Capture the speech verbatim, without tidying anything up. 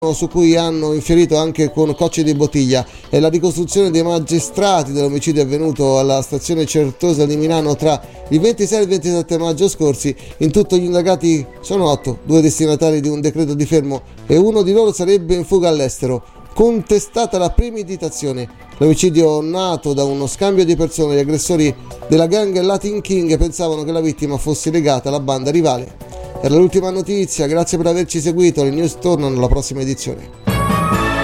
su cui hanno infierito anche con cocce di bottiglia e la ricostruzione dei magistrati dell'omicidio avvenuto alla stazione Certosa di Milano tra il ventisei e il ventisette maggio scorsi. In tutto gli indagati sono otto, due destinatari di un decreto di fermo e uno di loro sarebbe in fuga all'estero. Contestata la premeditazione, l'omicidio nato da uno scambio di persone, gli aggressori della gang Latin King pensavano che la vittima fosse legata alla banda rivale. Era l'ultima notizia, grazie per averci seguito, le news tornano alla prossima edizione.